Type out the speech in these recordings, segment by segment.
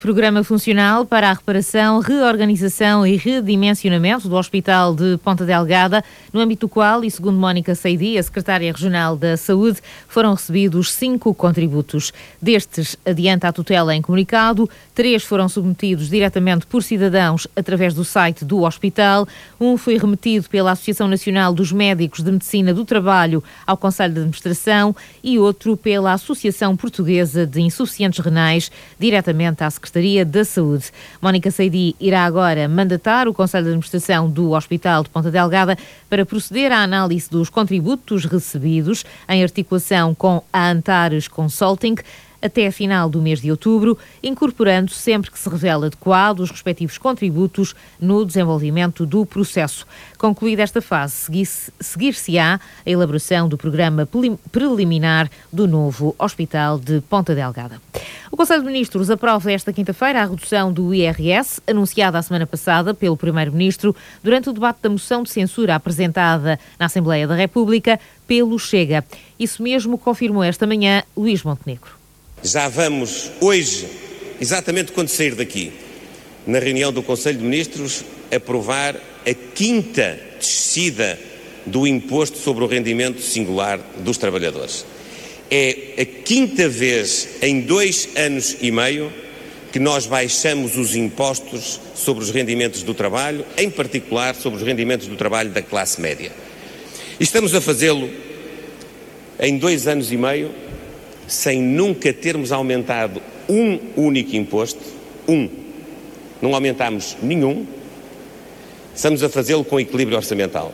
Programa funcional para a reparação, reorganização e redimensionamento do Hospital de Ponta Delgada, no âmbito do qual, e segundo Mónica Seidi, a Secretária Regional da Saúde, foram recebidos 5 contributos. Destes, adianta a tutela em comunicado, 3 foram submetidos diretamente por cidadãos através do site do hospital, um foi remetido pela Associação Nacional dos Médicos de Medicina do Trabalho ao Conselho de Administração e outro pela Associação Portuguesa de Insuficientes Renais, diretamente à Secretaria da Saúde. Mónica Seidi irá agora mandatar o Conselho de Administração do Hospital de Ponta Delgada para proceder à análise dos contributos recebidos em articulação com a Antares Consulting até a final do mês de outubro, incorporando sempre que se revela adequado os respectivos contributos no desenvolvimento do processo. Concluída esta fase, seguir-se-á a elaboração do programa preliminar do novo Hospital de Ponta Delgada. O Conselho de Ministros aprova esta quinta-feira a redução do IRS, anunciada a semana passada pelo Primeiro-Ministro durante o debate da moção de censura apresentada na Assembleia da República pelo Chega. Isso mesmo confirmou esta manhã Luís Montenegro. Já vamos hoje, exatamente quando sair daqui, na reunião do Conselho de Ministros, aprovar a quinta descida do imposto sobre o rendimento singular dos trabalhadores. É a quinta vez em 2 anos e meio que nós baixamos os impostos sobre os rendimentos do trabalho, em particular sobre os rendimentos do trabalho da classe média. E estamos a fazê-lo em 2 anos e meio, sem nunca termos aumentado um único imposto, não aumentámos nenhum, estamos a fazê-lo com equilíbrio orçamental.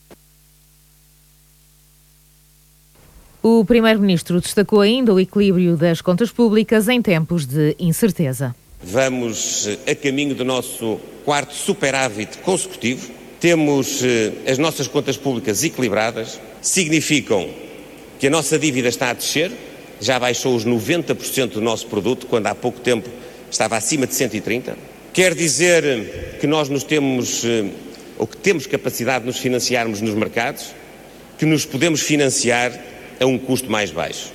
O Primeiro-Ministro destacou ainda o equilíbrio das contas públicas em tempos de incerteza. Vamos a caminho do nosso 4º superávit consecutivo, temos as nossas contas públicas equilibradas, significam que a nossa dívida está a descer, já baixou os 90% do nosso produto, quando há pouco tempo estava acima de 130%. Quer dizer que nós ou que temos capacidade de nos financiarmos nos mercados, que nos podemos financiar a um custo mais baixo.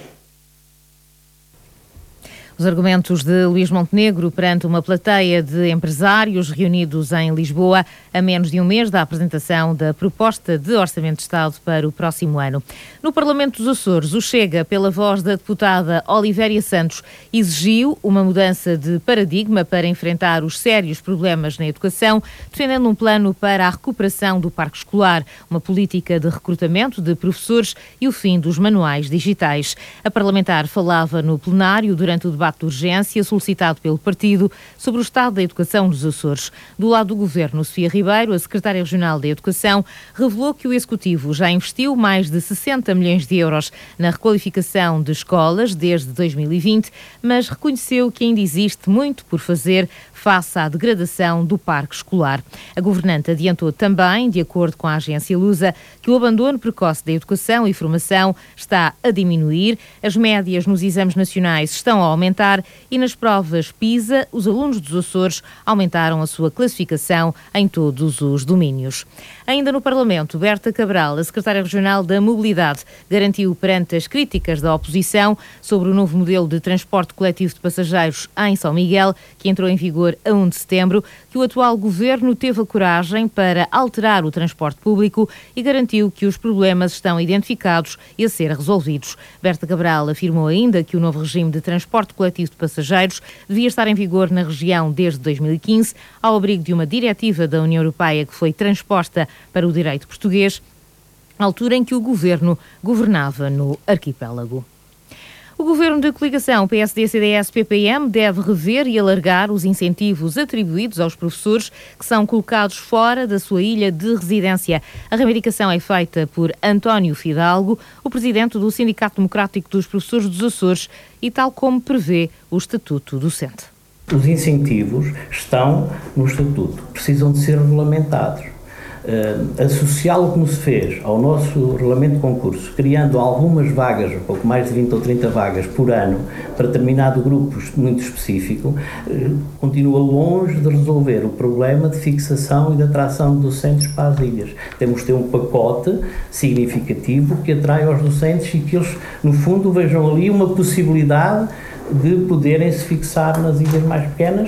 Os argumentos de Luís Montenegro perante uma plateia de empresários reunidos em Lisboa a menos de um mês da apresentação da proposta de Orçamento de Estado para o próximo ano. No Parlamento dos Açores, o Chega, pela voz da deputada Olivéria Santos, exigiu uma mudança de paradigma para enfrentar os sérios problemas na educação, defendendo um plano para a recuperação do parque escolar, uma política de recrutamento de professores e o fim dos manuais digitais. A parlamentar falava no plenário durante o debate de urgência solicitado pelo partido sobre o estado da educação nos Açores. Do lado do Governo, Sofia Ribeiro, a secretária regional da Educação, revelou que o Executivo já investiu mais de 60 milhões de euros na requalificação de escolas desde 2020, mas reconheceu que ainda existe muito por fazer face à degradação do parque escolar. A governante adiantou também, de acordo com a agência Lusa, que o abandono precoce da educação e formação está a diminuir, as médias nos exames nacionais estão a aumentar e nas provas PISA, os alunos dos Açores aumentaram a sua classificação em todos os domínios. Ainda no Parlamento, Berta Cabral, a secretária regional da Mobilidade, garantiu perante as críticas da oposição sobre o novo modelo de transporte coletivo de passageiros em São Miguel, que entrou em vigor a 1 de setembro, que o atual governo teve a coragem para alterar o transporte público e garantiu que os problemas estão identificados e a ser resolvidos. Berta Cabral afirmou ainda que o novo regime de transporte coletivo de passageiros devia estar em vigor na região desde 2015, ao abrigo de uma diretiva da União Europeia que foi transposta para o direito português, altura em que o governo governava no arquipélago. O governo de coligação PSD-CDS-PPM deve rever e alargar os incentivos atribuídos aos professores que são colocados fora da sua ilha de residência. A reivindicação é feita por António Fidalgo, o presidente do Sindicato Democrático dos Professores dos Açores, e tal como prevê o Estatuto Docente. Os incentivos estão no Estatuto, precisam de ser regulamentados. Associá-lo, como se fez, ao nosso regulamento de concurso, criando algumas vagas, um pouco mais de 20 ou 30 vagas por ano, para determinado grupo muito específico, continua longe de resolver o problema de fixação e de atração de docentes para as ilhas. Temos de ter um pacote significativo que atrai aos docentes e que eles, no fundo, vejam ali uma possibilidade de poderem se fixar nas ilhas mais pequenas,